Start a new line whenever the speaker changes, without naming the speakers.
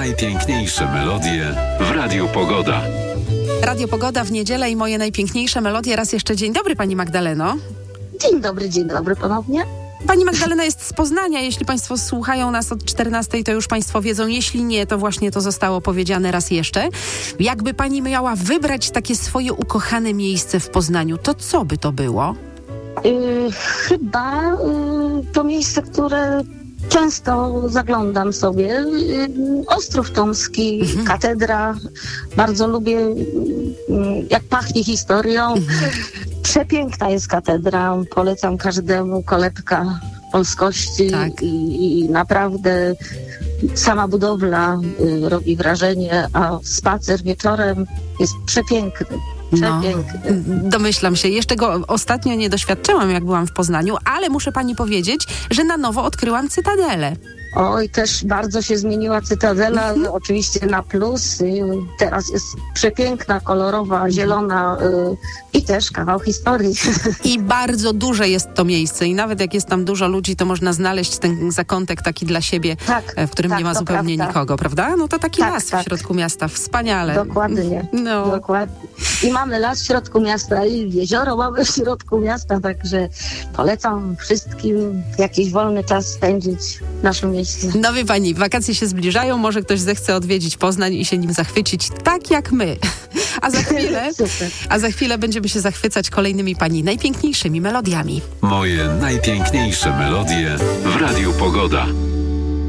najpiękniejsze melodie w Radiu Pogoda.
Radio Pogoda w niedzielę i moje najpiękniejsze melodie. Raz jeszcze dzień dobry, pani Magdaleno.
Dzień dobry ponownie.
Pani Magdalena jest z Poznania. Jeśli państwo słuchają nas od 14, to już państwo wiedzą. Jeśli nie, to właśnie to zostało powiedziane raz jeszcze. Jakby pani miała wybrać takie swoje ukochane miejsce w Poznaniu, to co by to było?
Chyba to miejsce, które często zaglądam sobie. Ostrów Tomski, katedra. Bardzo lubię, jak pachnie historią. Przepiękna jest katedra. Polecam każdemu, kolebka polskości.
Tak.
I naprawdę sama budowla robi wrażenie, a spacer wieczorem jest przepiękny. Przepiękny.
Domyślam się. Jeszcze go ostatnio nie doświadczyłam, jak byłam w Poznaniu, ale muszę pani powiedzieć, że na nowo odkryłam Cytadelę.
Oj, też bardzo się zmieniła Cytadela, oczywiście na plus. Teraz jest przepiękna, kolorowa, zielona i też kawał historii.
I bardzo duże jest to miejsce i nawet jak jest tam dużo ludzi, to można znaleźć ten zakątek taki dla siebie, w którym nie ma zupełnie nikogo, prawda? No to taki las w środku miasta. Wspaniale.
Dokładnie.
No.
Dokładnie. I mamy las w środku miasta i jezioro mamy w środku miasta, także polecam wszystkim jakiś wolny czas spędzić w naszym mieście.
No wie pani, wakacje się zbliżają, może ktoś zechce odwiedzić Poznań i się nim zachwycić, tak jak my. A za chwilę będziemy się zachwycać kolejnymi pani najpiękniejszymi melodiami.
Moje najpiękniejsze melodie w Radiu Pogoda.